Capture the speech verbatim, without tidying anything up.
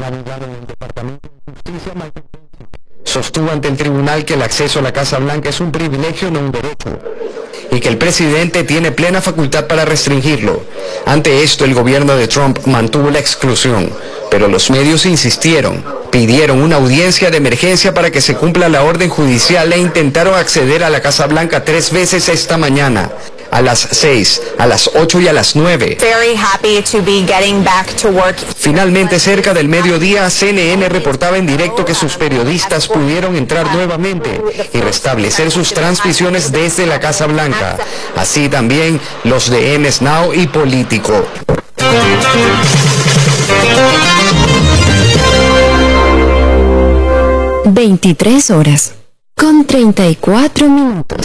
El abogado del Departamento de Justicia, Michael Pence, sostuvo ante el tribunal que el acceso a la Casa Blanca es un privilegio, no un derecho, y que el presidente tiene plena facultad para restringirlo. Ante esto, el gobierno de Trump mantuvo la exclusión, pero los medios insistieron, pidieron una audiencia de emergencia para que se cumpla la orden judicial e intentaron acceder a la Casa Blanca tres veces esta mañana, a las seis, a las ocho y a las nueve. Very happy to be getting back to work. Finalmente, cerca del mediodía, C N N reportaba en directo que sus periodistas pudieron entrar nuevamente y restablecer sus transmisiones desde la Casa Blanca. Así también los de M S Now y Político. veintitrés horas con treinta y cuatro minutos.